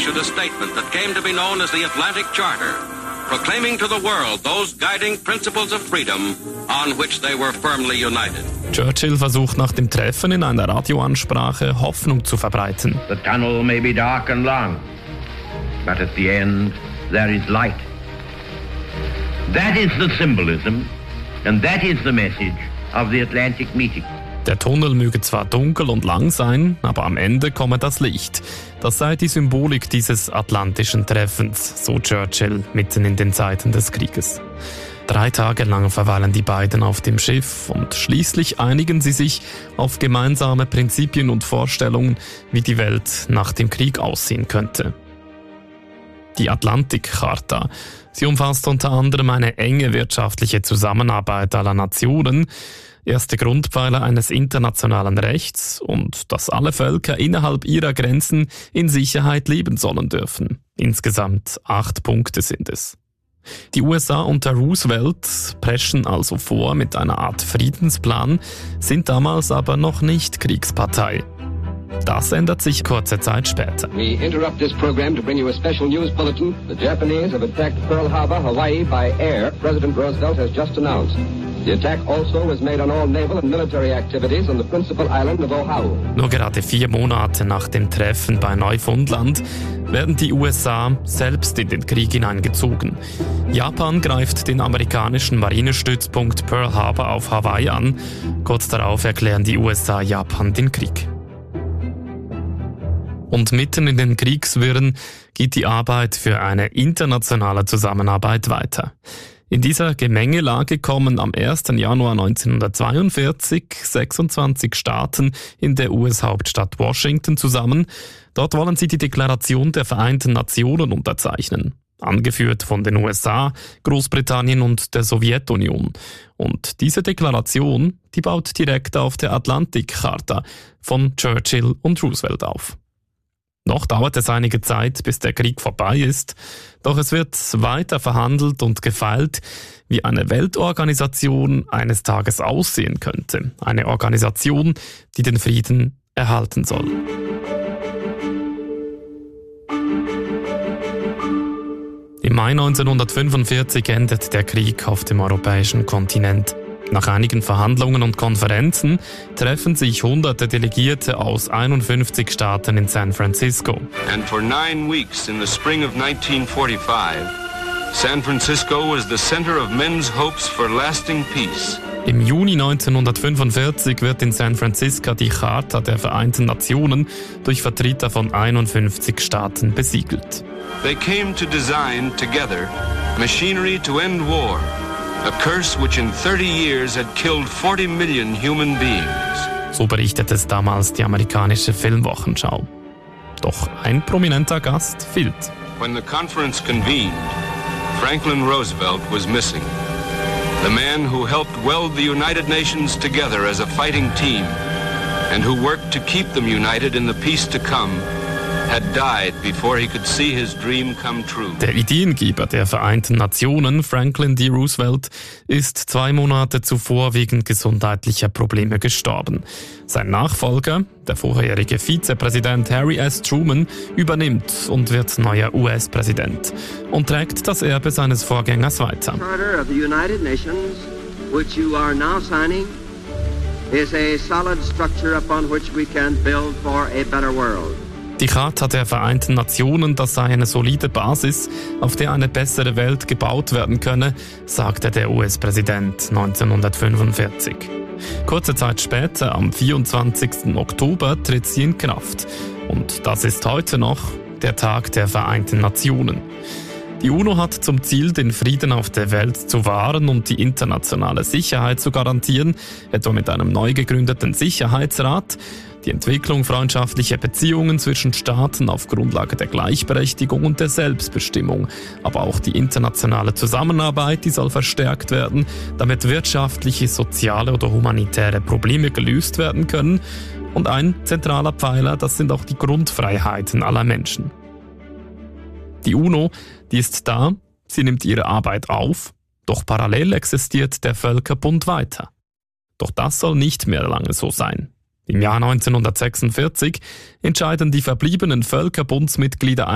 issued a statement that came to be known as the Atlantic Charter, proclaiming to the world those guiding principles of freedom on which they were firmly united. Churchill versucht nach dem Treffen in einer Radioansprache Hoffnung zu verbreiten. The tunnel may be dark and long, but at the end there is light. That is the symbolism and that is the message of the Atlantic meeting. Der Tunnel möge zwar dunkel und lang sein, aber am Ende komme das Licht. Das sei die Symbolik dieses atlantischen Treffens, so Churchill mitten in den Zeiten des Krieges. 3 Tage lang verweilen die beiden auf dem Schiff und schließlich einigen sie sich auf gemeinsame Prinzipien und Vorstellungen, wie die Welt nach dem Krieg aussehen könnte. Die Atlantik-Charta. Sie umfasst unter anderem eine enge wirtschaftliche Zusammenarbeit aller Nationen, erste Grundpfeiler eines internationalen Rechts und dass alle Völker innerhalb ihrer Grenzen in Sicherheit leben sollen dürfen. Insgesamt 8 Punkte sind es. Die USA unter Roosevelt preschen also vor mit einer Art Friedensplan, sind damals aber noch nicht Kriegspartei. Das ändert sich kurze Zeit später. We interrupt this program to bring you a special news bulletin. The Japanese have attacked Pearl Harbor, Hawaii by air, President Roosevelt has just announced. The attack also was made on all naval and military activities on the principal island of Oahu. Nur gerade 4 Monate nach dem Treffen bei Neufundland werden die USA selbst in den Krieg hineingezogen. Japan greift den amerikanischen Marinestützpunkt Pearl Harbor auf Hawaii an. Kurz darauf erklären die USA Japan den Krieg. Und mitten in den Kriegswirren geht die Arbeit für eine internationale Zusammenarbeit weiter. In dieser Gemengelage kommen am 1. Januar 1942 26 Staaten in der US-Hauptstadt Washington zusammen. Dort wollen sie die Deklaration der Vereinten Nationen unterzeichnen. Angeführt von den USA, Großbritannien und der Sowjetunion. Und diese Deklaration, die baut direkt auf der Atlantik-Charta von Churchill und Roosevelt auf. Noch dauert es einige Zeit, bis der Krieg vorbei ist, doch es wird weiter verhandelt und gefeilt, wie eine Weltorganisation eines Tages aussehen könnte. Eine Organisation, die den Frieden erhalten soll. Im Mai 1945 endet der Krieg auf dem europäischen Kontinent. Nach einigen Verhandlungen und Konferenzen treffen sich hunderte Delegierte aus 51 Staaten in San Francisco. And for 9 weeks in the spring of 1945, San Francisco was the center of men's hopes for lasting peace. Im Juni 1945 wird in San Francisco die Charta der Vereinten Nationen durch Vertreter von 51 Staaten besiegelt. They came to design together machinery to end war. A curse which in 30 years had killed 40 million human beings. So berichtet es damals die amerikanische Filmwochenschau. Doch ein prominenter Gast fehlt. When the conference convened, Franklin Roosevelt was missing. The man who helped weld the United Nations together as a fighting team and who worked to keep them united in the peace to come had died before he could see his dream come true. Der Ideengeber der Vereinten Nationen, Franklin D. Roosevelt, ist 2 Monate zuvor wegen gesundheitlicher Probleme gestorben. Sein Nachfolger, der vorherige Vizepräsident Harry S. Truman, übernimmt und wird neuer US-Präsident und trägt das Erbe seines Vorgängers weiter. The Charter of the United Nations, which you are now signing, is a solid structure upon which we can build for a better world. Die Charta der Vereinten Nationen, das sei eine solide Basis, auf der eine bessere Welt gebaut werden könne, sagte der US-Präsident 1945. Kurze Zeit später, am 24. Oktober, tritt sie in Kraft. Und das ist heute noch der Tag der Vereinten Nationen. Die UNO hat zum Ziel, den Frieden auf der Welt zu wahren und die internationale Sicherheit zu garantieren, etwa mit einem neu gegründeten Sicherheitsrat, die Entwicklung freundschaftlicher Beziehungen zwischen Staaten auf Grundlage der Gleichberechtigung und der Selbstbestimmung, aber auch die internationale Zusammenarbeit, die soll verstärkt werden, damit wirtschaftliche, soziale oder humanitäre Probleme gelöst werden können. Und ein zentraler Pfeiler, das sind auch die Grundfreiheiten aller Menschen. Die UNO, die ist da, sie nimmt ihre Arbeit auf, doch parallel existiert der Völkerbund weiter. Doch das soll nicht mehr lange so sein. Im Jahr 1946 entscheiden die verbliebenen Völkerbundsmitglieder